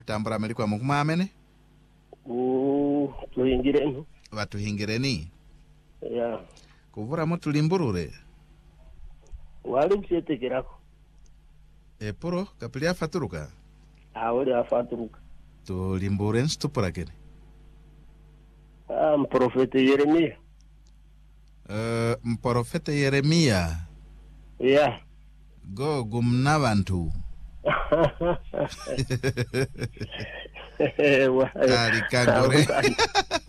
Tambura melikwa mukuma amene? Tuhingireni. Watuhingireni. Ya. Kuvura mutulimburure. Wali msietekerako. Puro kapili afaturuka. Wali afaturuka. Tulimbure nstupura kene. Mprofete Yeremia. Mprofete Yeremia. Ya. Go gumna bantu. Kari kangore.